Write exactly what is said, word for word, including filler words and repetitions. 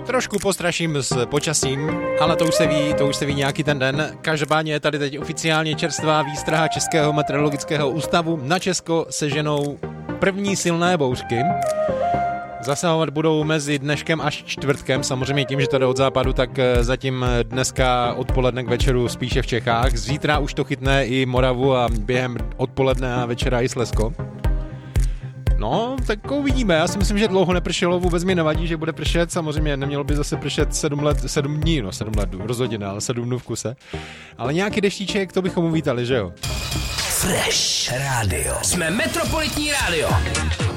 Trošku postraším s počasím, ale to už se ví, to už se ví nějaký ten den. Každopádně je tady teď oficiálně čerstvá výstraha Českého meteorologického ústavu. Na Česko se ženou první silné bouřky. Zasahovat budou mezi dneškem až čtvrtkem, samozřejmě tím, že to jde od západu, tak zatím dneska odpoledne k večeru spíše v Čechách. Zítra už to chytne i Moravu a během odpoledne a večera i Slezsko. No, tak uvidíme. Já si myslím, že dlouho nepršelo, vůbec mi nevadí, že bude pršet. Samozřejmě nemělo by zase pršet sedm let, sedm dní, no sedm let, rozhodně, ale sedm dnů v kuse. Ale nějaký deštíček, to bychom uvítali, že jo? Fresh Radio. Jsme Metropolitní rádio.